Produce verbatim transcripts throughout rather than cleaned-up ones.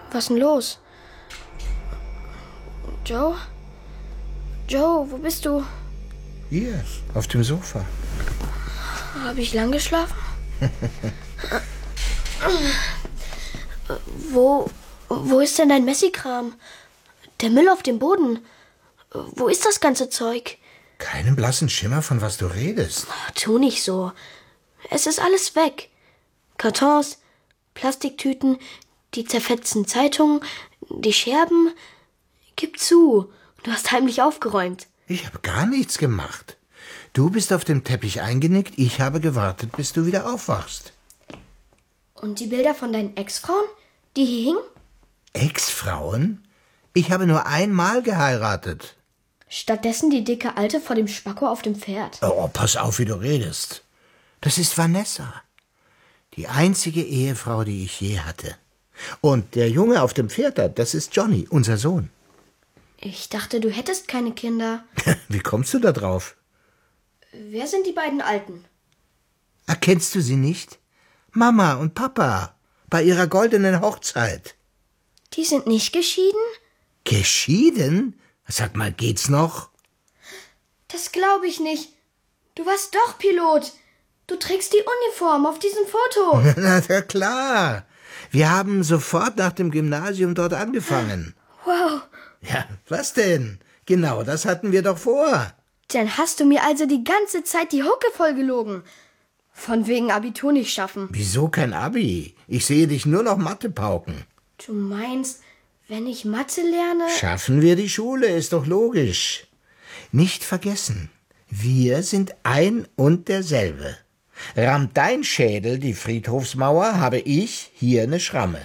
Was ist denn los? Joe? Joe, wo bist du? Hier, auf dem Sofa. Habe ich lang geschlafen? wo, wo ist denn dein Messikram? Der Müll auf dem Boden. Wo ist das ganze Zeug? Keinen blassen Schimmer, von was du redest. Oh, tu nicht so. Es ist alles weg. Kartons, Plastiktüten, die zerfetzten Zeitungen, die Scherben. Gib zu, du hast heimlich aufgeräumt. Ich habe gar nichts gemacht. Du bist auf dem Teppich eingenickt, ich habe gewartet, bis du wieder aufwachst. Und die Bilder von deinen Ex-Frauen, die hier hingen? Ex-Frauen? Ich habe nur einmal geheiratet. Stattdessen die dicke Alte vor dem Spacko auf dem Pferd. Oh, pass auf, wie du redest. Das ist Vanessa. Die einzige Ehefrau, die ich je hatte. Und der Junge auf dem Pferd da, das ist Johnny, unser Sohn. Ich dachte, du hättest keine Kinder. Wie kommst du da drauf? Wer sind die beiden Alten? Erkennst du sie nicht? Mama und Papa, bei ihrer goldenen Hochzeit. Die sind nicht geschieden? Geschieden? Sag mal, geht's noch? Das glaube ich nicht. Du warst doch Pilot. Du trägst die Uniform auf diesem Foto. Na, ja, klar. Wir haben sofort nach dem Gymnasium dort angefangen. Wow. Ja, was denn? Genau, das hatten wir doch vor. Dann hast du mir also die ganze Zeit die Hucke voll gelogen. Von wegen Abitur nicht schaffen. Wieso kein Abi? Ich sehe dich nur noch Mathe pauken. Du meinst, wenn ich Mathe lerne... Schaffen wir die Schule, ist doch logisch. Nicht vergessen, wir sind ein und derselbe. Rammt dein Schädel die Friedhofsmauer, habe ich hier eine Schramme.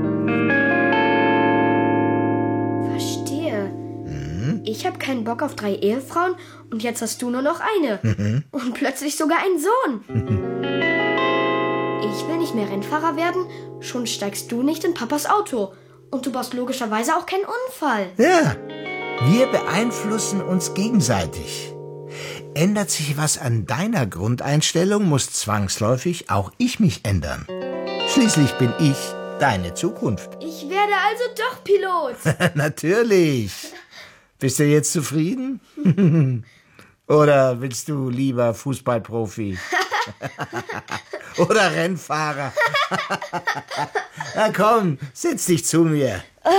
Verstehe. Mhm. Ich habe keinen Bock auf drei Ehefrauen und jetzt hast du nur noch eine. Mhm. Und plötzlich sogar einen Sohn. Mhm. Ich will nicht mehr Rennfahrer werden, schon steigst du nicht in Papas Auto. Und du baust logischerweise auch keinen Unfall. Ja, wir beeinflussen uns gegenseitig. Ändert sich was an deiner Grundeinstellung, muss zwangsläufig auch ich mich ändern. Schließlich bin ich deine Zukunft. Ich werde also doch Pilot. Natürlich. Bist du jetzt zufrieden? Oder willst du lieber Fußballprofi? Oder Rennfahrer? Na komm, setz dich zu mir.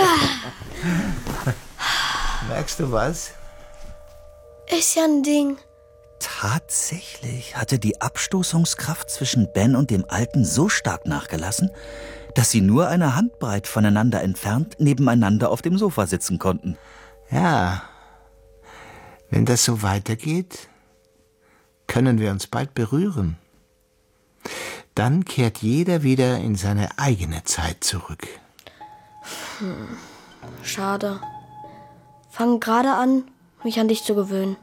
Merkst du was? Ist ja ein Ding. Tatsächlich hatte die Abstoßungskraft zwischen Ben und dem Alten so stark nachgelassen, dass sie nur eine Handbreit voneinander entfernt nebeneinander auf dem Sofa sitzen konnten. Ja, wenn das so weitergeht, können wir uns bald berühren. Dann kehrt jeder wieder in seine eigene Zeit zurück. Hm, schade. Fang gerade an, mich an dich zu gewöhnen.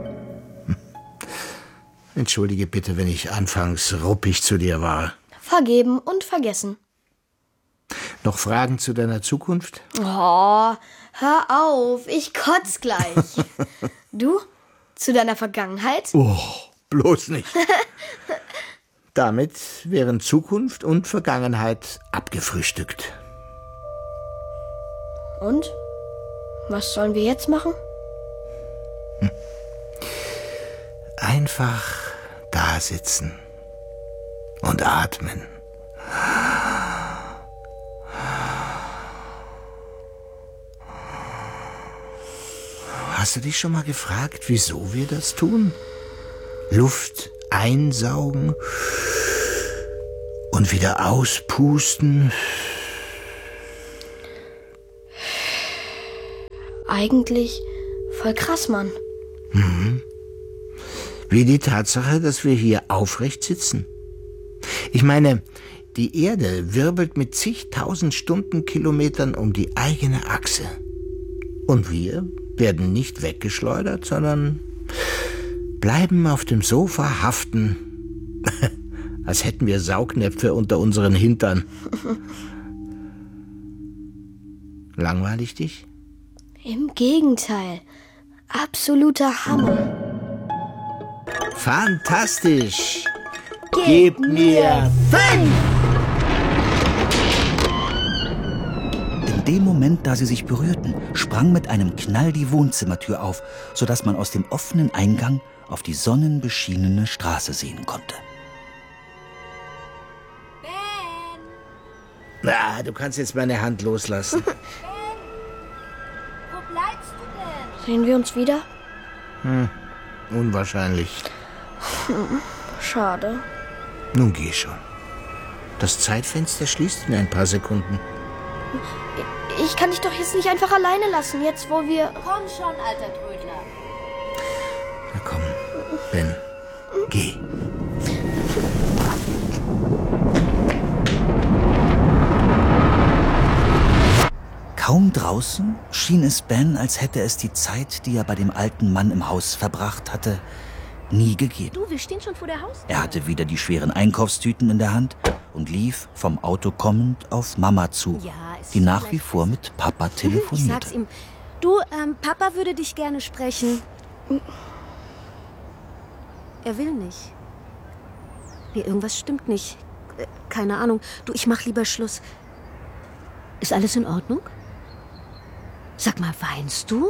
Entschuldige bitte, wenn ich anfangs ruppig zu dir war. Vergeben und vergessen. Noch Fragen zu deiner Zukunft? Oh, hör auf, ich kotz gleich. Du? Zu deiner Vergangenheit? Oh, bloß nicht. Damit wären Zukunft und Vergangenheit abgefrühstückt. Und? Was sollen wir jetzt machen? Hm. Einfach da sitzen und atmen. Hast du dich schon mal gefragt, wieso wir das tun? Luft einsaugen und wieder auspusten. Eigentlich voll krass, Mann. Mhm. Wie die Tatsache, dass wir hier aufrecht sitzen. Ich meine, die Erde wirbelt mit zigtausend Stundenkilometern um die eigene Achse. Und wir werden nicht weggeschleudert, sondern bleiben auf dem Sofa haften, als hätten wir Saugnäpfe unter unseren Hintern. Langweilig dich? Im Gegenteil. Absoluter Hammer. Fantastisch! Gib, Gib mir fünf! Im In dem Moment, da sie sich berührten, sprang mit einem Knall die Wohnzimmertür auf, sodass man aus dem offenen Eingang auf die sonnenbeschienene Straße sehen konnte. Ben! Na, du kannst jetzt meine Hand loslassen. Ben! Wo bleibst du denn? Sehen wir uns wieder? Hm, unwahrscheinlich. Hm, schade. Nun geh schon. Das Zeitfenster schließt in ein paar Sekunden. Ich kann dich doch jetzt nicht einfach alleine lassen, jetzt wo wir... Komm schon, alter Trödler. Na komm, Ben, geh. Kaum draußen schien es Ben, als hätte es die Zeit, die er bei dem alten Mann im Haus verbracht hatte, nie gegeben. Du, wir stehen schon vor der Haustür. Er hatte wieder die schweren Einkaufstüten in der Hand und lief vom Auto kommend auf Mama zu, Ja, es die ist nach wie vielleicht vor mit Papa Ich sag's telefonierte. ihm. Du, ähm, Papa würde dich gerne sprechen. Er will nicht. Nee, irgendwas stimmt nicht. Äh, Keine Ahnung. Du, ich mach lieber Schluss. Ist alles in Ordnung? Sag mal, weinst du?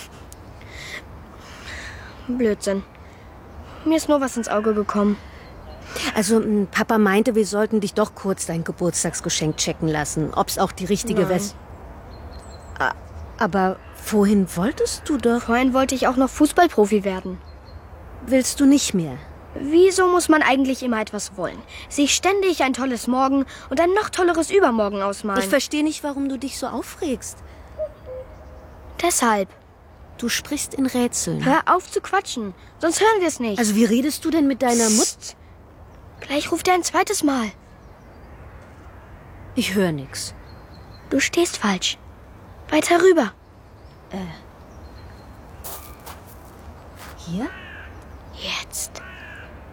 Blödsinn. Mir ist nur was ins Auge gekommen. Also, m, Papa meinte, wir sollten dich doch kurz dein Geburtstagsgeschenk checken lassen. Ob's auch die richtige Nein. West. Ah, aber vorhin wolltest du doch. Vorhin wollte ich auch noch Fußballprofi werden. Willst du nicht mehr? Wieso muss man eigentlich immer etwas wollen? Sich ständig ein tolles Morgen und ein noch tolleres Übermorgen ausmalen. Ich verstehe nicht, warum du dich so aufregst. Deshalb. Du sprichst in Rätseln. Hör auf zu quatschen, sonst hören wir es nicht. Also, wie redest du denn mit deiner Mutter? Psst. Gleich ruft er ein zweites Mal. Ich höre nix. Du stehst falsch. Weiter rüber. Hier? Jetzt.